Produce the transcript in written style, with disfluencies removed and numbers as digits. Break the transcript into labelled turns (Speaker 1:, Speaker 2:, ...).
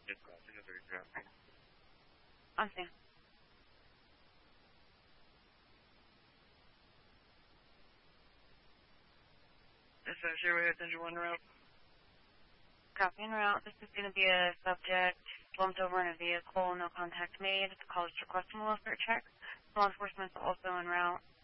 Speaker 1: On scene.
Speaker 2: Associated with Attention 1 route.
Speaker 1: Copy en route. This is going to be a subject slumped over in a vehicle, no contact made. The call is requesting a welfare check. Law enforcement is also en route.